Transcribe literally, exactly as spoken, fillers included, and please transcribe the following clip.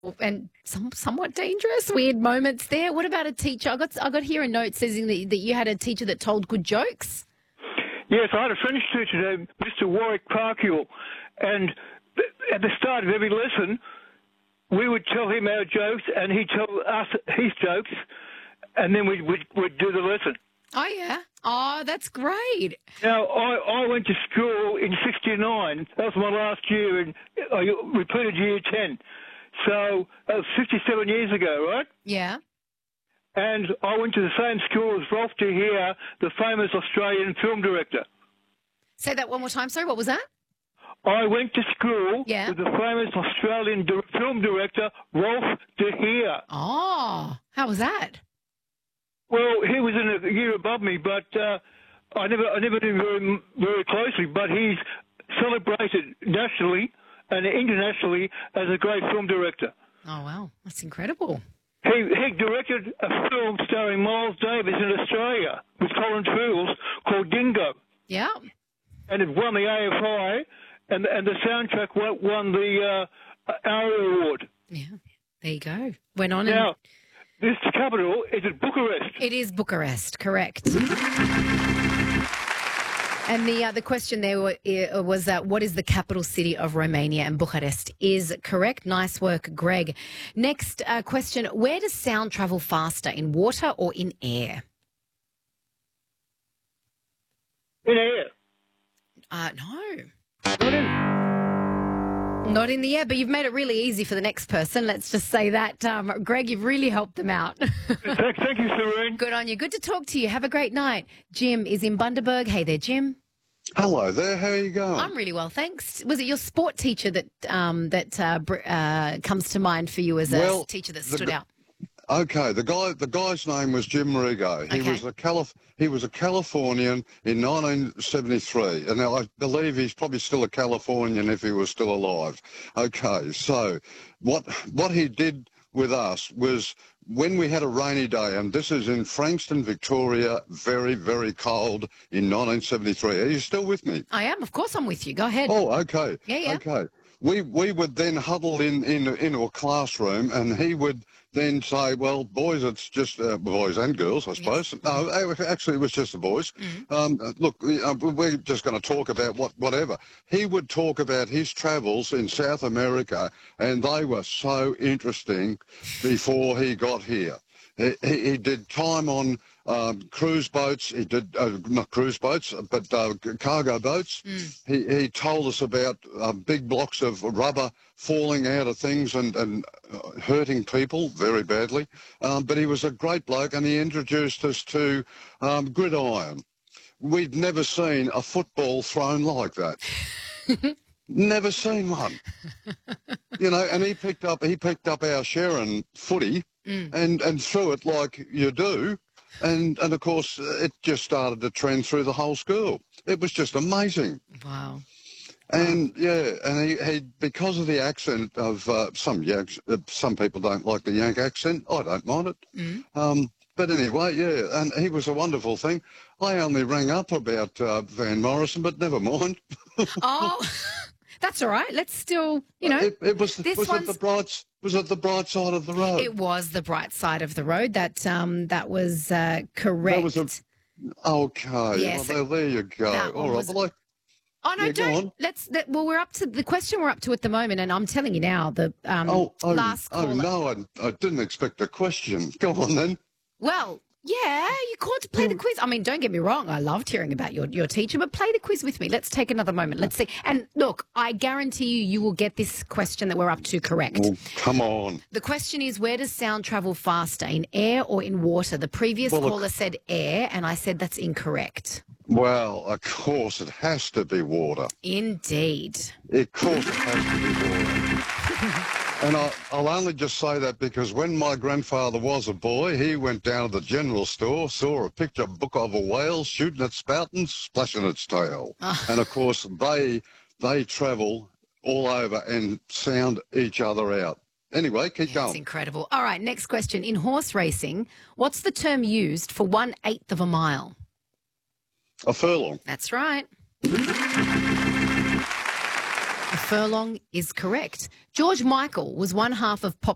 and some, somewhat dangerous, weird moments there. What about a teacher? I got I got here a note says that, that you had a teacher that told good jokes. Yes, I had a French teacher named Mister Warwick Parkhill, and at the start of every lesson, we would tell him our jokes, and he'd tell us his jokes, and then we'd, we'd, we'd do the lesson. Oh, yeah. Oh, that's great. Now, I, I went to school in sixty-nine. That was my last year, and I repeated year ten. So that was fifty-seven years ago, right? Yeah. And I went to the same school as Rolf de Heer, the famous Australian film director. Say that one more time, sorry. What was that? I went to school yeah. with the famous Australian di- film director, Rolf de Heer. Oh, how was that? Well, he was in a year above me, but uh, I never I never knew him very, very closely, but he's celebrated nationally and internationally as a great film director. Oh, wow. That's incredible. He, he directed a film starring Miles Davis in Australia with Colin Tools called Dingo. Yeah. And it won the A F I, and, and the soundtrack won, won the uh, ARIA Award. Yeah, there you go. Went on now, and... this capital is at Bucharest. It is Bucharest, correct. And the uh, the question there was, uh, what is the capital city of Romania? And Bucharest is correct. Nice work, Greg. Next uh, question, where does sound travel faster, in water or in air? In air. Uh, no. Not in. Not in the air, but you've made it really easy for the next person. Let's just say that. Um, Greg, you've really helped them out. thank, thank you, Serene. Good on you. Good to talk to you. Have a great night. Jim is in Bundaberg. Hey there, Jim. Hello there. How are you going? I'm really well, thanks. Was it your sport teacher that um, that uh, br- uh, comes to mind for you as a well, teacher that stood the, out? Okay, the guy the guy's name was Jim Rigo. He okay. was a Calif- he was a Californian in nineteen seventy-three, and now I believe he's probably still a Californian if he was still alive. Okay, so what what he did with us was when we had a rainy day, and this is in Frankston, Victoria, very, very cold in nineteen seventy-three. Are you still with me? I am. Of course I'm with you. Go ahead. Oh, okay. Yeah, yeah. Okay. We we would then huddle in, in into a classroom, and he would then say, well, boys, it's just uh, boys and girls, I suppose. Yes. No, actually, it was just the boys. Mm-hmm. um, look, uh, we're just going to talk about what whatever. He would talk about his travels in South America, and they were so interesting before he got here. He, he, he did time on um, cruise boats. He did uh, not cruise boats, but uh, cargo boats. Mm. He he told us about uh, big blocks of rubber falling out of things and and uh, hurting people very badly. Um, but he was a great bloke, and he introduced us to um, gridiron. We'd never seen a football thrown like that. Never seen one. You know, and he picked up he picked up our Sharon footy. Mm. And and threw it like you do, and and of course it just started to trend through the whole school. It was just amazing. Wow. And wow. yeah, and he, he because of the accent of uh, some Yanks, uh, some people don't like the Yank accent. I don't mind it. Mm. Um, but anyway, yeah, and he was a wonderful thing. I only rang up about uh, Van Morrison, but never mind. Oh. That's all right. Let's still, you know. It, it was this was it the bright was it the bright side of the road? It was the bright side of the road. That um that was uh, correct. That was a, okay. Yes. Well, there you go. All right. Was, well, I, oh no! yeah, don't. Let's. That, well, we're up to the question we're up to at the moment, and I'm telling you now. The um oh, oh, last. Oh caller, no! I, I didn't expect a question. Go on then. Well. Yeah, you called to play the quiz. I mean, don't get me wrong. I loved hearing about your, your teacher, but play the quiz with me. Let's take another moment. Let's see. And look, I guarantee you, you will get this question that we're up to correct. Oh, come on. The question is, where does sound travel faster, in air or in water? The previous well, caller look, said air, and I said that's incorrect. Well, of course, it has to be water. Indeed. Of course it has to be water. And I, I'll only just say that because when my grandfather was a boy, he went down to the general store, saw a picture book of a whale shooting its spout and splashing its tail. Oh. And, of course, they they travel all over and sound each other out. Anyway, keep yeah, going. That's incredible. All right, next question. In horse racing, what's the term used for one-eighth of a mile? A furlong. That's right. A furlong is correct. George Michael was one half of pop